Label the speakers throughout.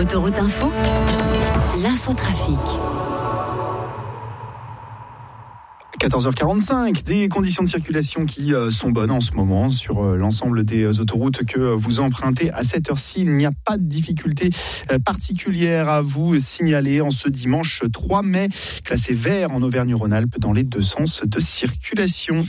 Speaker 1: Autoroute Info, l'infotrafic.
Speaker 2: 14h45, des conditions de circulation qui sont bonnes en ce moment sur l'ensemble des autoroutes que vous empruntez. À cette heure-ci, il n'y a pas de difficulté particulière à vous signaler en ce dimanche 3 mai, classé vert en Auvergne-Rhône-Alpes dans les deux sens de circulation.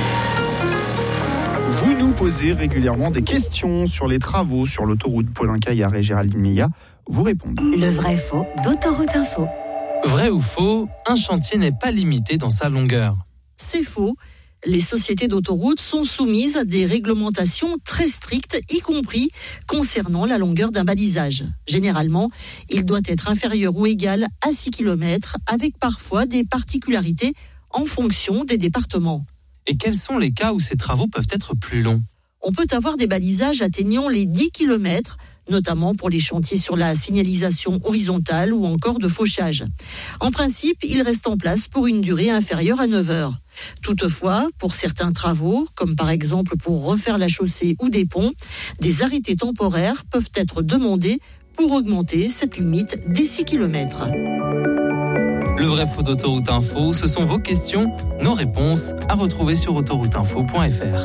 Speaker 2: Vous nous posez régulièrement des questions sur les travaux sur l'autoroute Paulin-Caillard et Géraldine Meillat. Vous répondez.
Speaker 1: Le vrai-faux d'Autoroute Info.
Speaker 3: Vrai ou faux, un chantier n'est pas limité dans sa longueur.
Speaker 4: C'est faux. Les sociétés d'autoroutes sont soumises à des réglementations très strictes, y compris concernant la longueur d'un balisage. Généralement, il doit être inférieur ou égal à 6 km, avec parfois des particularités en fonction des départements.
Speaker 3: Et quels sont les cas où ces travaux peuvent être plus longs ?
Speaker 4: On peut avoir des balisages atteignant les 10 km, notamment pour les chantiers sur la signalisation horizontale ou encore de fauchage. En principe, ils restent en place pour une durée inférieure à 9 heures. Toutefois, pour certains travaux, comme par exemple pour refaire la chaussée ou des ponts, des arrêtés temporaires peuvent être demandés pour augmenter cette limite des 6 km.
Speaker 3: Le vrai-faux d'Autoroute Info, ce sont vos questions, nos réponses à retrouver sur autorouteinfo.fr.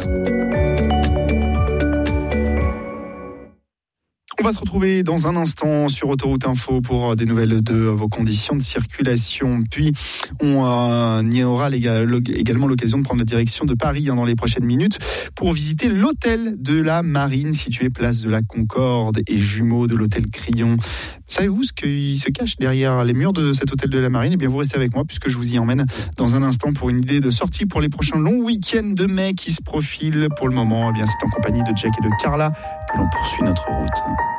Speaker 2: On va se retrouver dans un instant sur Autoroute Info pour des nouvelles de vos conditions de circulation. Puis, on y aura également l'occasion de prendre la direction de Paris dans les prochaines minutes pour visiter l'hôtel de la Marine situé place de la Concorde et jumeau de l'hôtel Crillon. Savez-vous ce qui se cache derrière les murs de cet hôtel de la Marine ? Eh bien, vous restez avec moi puisque je vous y emmène dans un instant pour une idée de sortie pour les prochains longs week-ends de mai qui se profilent. Pour le moment, eh bien, c'est en compagnie de Jack et de Carla que l'on poursuit notre route.